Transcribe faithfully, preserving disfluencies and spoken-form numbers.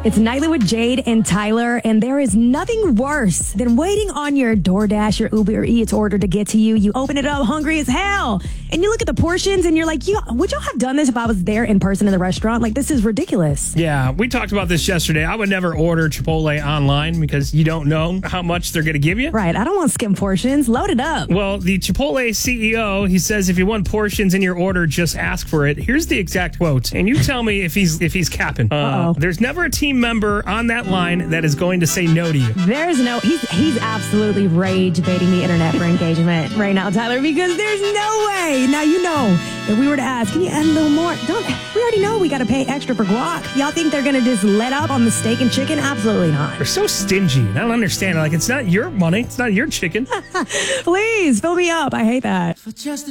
It's Nightly with Jade and Tyler, and there is nothing worse than waiting on your DoorDash or Uber Eats order to get to you. You open it up hungry as hell, and you look at the portions, and you're like, "Yo, would y'all have done this if I was there in person in the restaurant? Like, this is ridiculous." Yeah, we talked about this yesterday. I would never order Chipotle online because you don't know how much they're going to give you. Right, I don't want skim portions. Load it up. Well, the Chipotle C E O, he says if you want portions in your order, just ask for it. Here's the exact quote, and you tell me if he's if he's capping. Uh, there's never a team member on that line that is going to say no to you. There's no, he's he's absolutely rage baiting the internet for engagement right now, Tyler, because there's no way. Now, you know, if we were to ask, can you add a little more? Don't, we already know we got to pay extra for guac. Y'all think they're going to just let up on the steak and chicken? Absolutely not. They're so stingy. I don't understand. Like, it's not your money. It's not your chicken. Please, fill me up. I hate that. For just